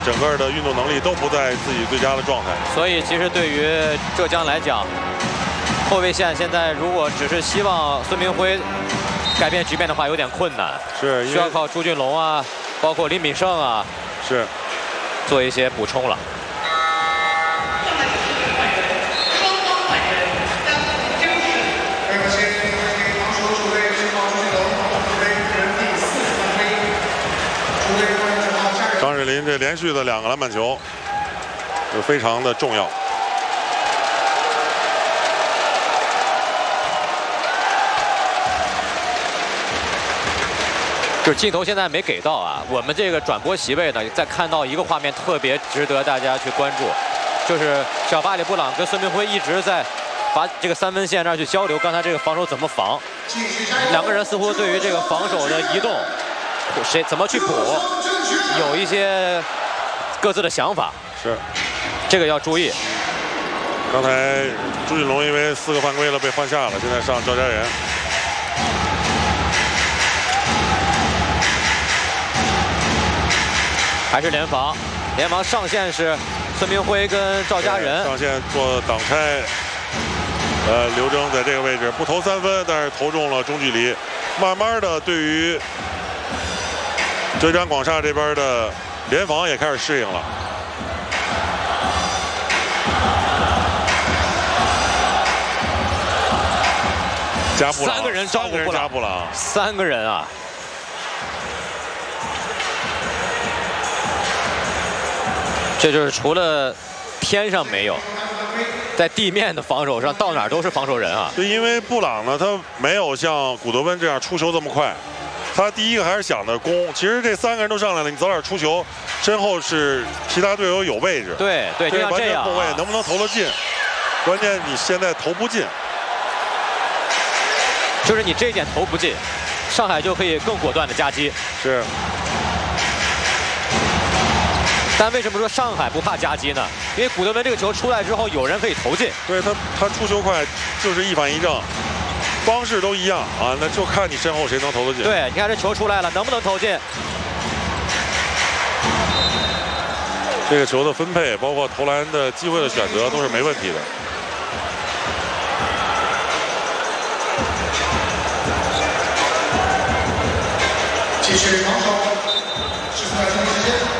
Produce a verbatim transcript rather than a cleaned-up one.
整个的运动能力都不在自己最佳的状态。 所以其实对于浙江来讲，后卫线现在如果只是希望孙铭徽改变局面的话，有点困难。 是需要靠朱俊龙啊，包括林炳胜啊， 是做一些补充了。 张智霖这连续的两个篮板球，就非常的重要。 就是镜头现在没给到啊，我们这个转播席位呢，在看到一个画面特别值得大家去关注，就是小巴里布朗跟孙铭徽一直在把这个三分线那儿去交流，刚才这个防守怎么防？两个人似乎对于这个防守的移动，谁怎么去补？ 有一些各自的想法， 是这个要注意。 刚才朱俊龙因为四个犯规了被换下了，现在上赵家人。 还是联防，联防上线是孙铭徽跟赵家人上线做挡拆。呃，刘铮在这个位置不投三分，但是投中了中距离。慢慢的，对于 浙江广厦这边的联防也开始适应了。加布朗， 三个人照顾布朗， 加布朗， 三个人啊！这就是除了天上没有，在地面的防守上，到哪儿都是防守人啊。 对，因为布朗呢，他没有像古德温这样出球这么快。 他第一个还是想着攻，其实这三个人都上来了，你早点出球，身后是其他队友有位置。 对对，就像这样、啊， 后卫能不能投得进？关键你现在投不进， 就是你这一点投不进，上海就可以更果断的夹击。 是。 但为什么说上海不怕夹击呢？因为古德温这个球出来之后，有人可以投进。 对他，他出球快，就是一反一正。 方式都一样啊，那就看你身后谁能投得进。 对，你看这球出来了，能不能投进？ 这个球的分配，包括投篮的机会的选择，都是没问题的。 继续防守，十四秒钟时间。